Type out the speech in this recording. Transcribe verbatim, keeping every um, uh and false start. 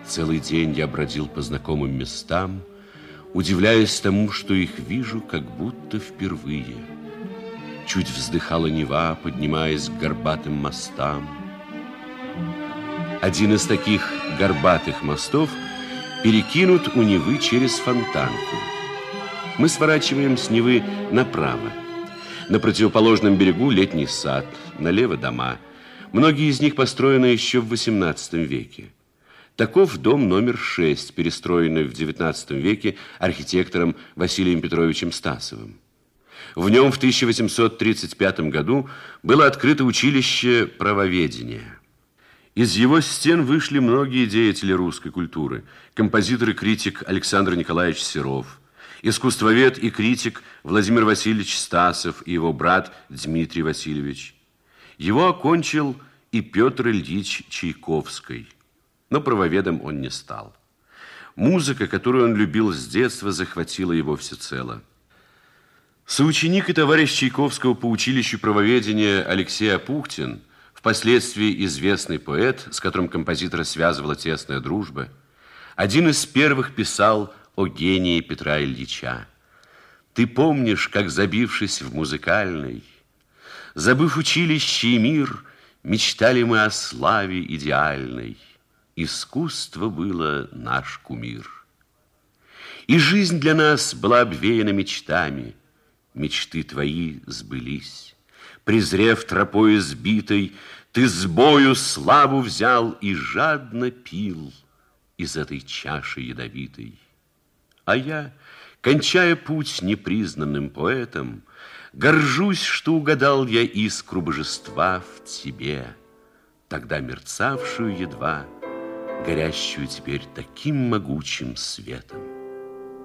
Целый день я бродил по знакомым местам, удивляясь тому, что их вижу как будто впервые. Чуть вздыхала Нева, поднимаясь к горбатым мостам. Один из таких горбатых мостов перекинут у Невы через Фонтанку. Мы сворачиваем с Невы направо. На противоположном берегу летний сад, налево дома. Многие из них построены еще в восемнадцатом веке. Таков дом номер шесть, перестроенный в девятнадцатом веке архитектором Василием Петровичем Стасовым. В нем в тысяча восемьсот тридцать пятом году было открыто училище правоведения. Из его стен вышли многие деятели русской культуры. Композитор и критик Александр Николаевич Серов, искусствовед и критик Владимир Васильевич Стасов и его брат Дмитрий Васильевич. Его окончил и Петр Ильич Чайковский. Но правоведом он не стал. Музыка, которую он любил с детства, захватила его всецело. Соученик и товарищ Чайковского по училищу правоведения Алексей Апухтин, впоследствии известный поэт, с которым композитора связывала тесная дружба, один из первых писал о гении Петра Ильича. «Ты помнишь, как, забившись в музыкальной, забыв училище и мир, мечтали мы о славе идеальной. Искусство было наш кумир. И жизнь для нас была обвеяна мечтами. Мечты твои сбылись. Презрев тропой избитой, ты с бою славу взял и жадно пил из этой чаши ядовитой. А я, кончая путь непризнанным поэтом, горжусь, что угадал я искру божества в тебе, тогда мерцавшую едва, горящую теперь таким могучим светом.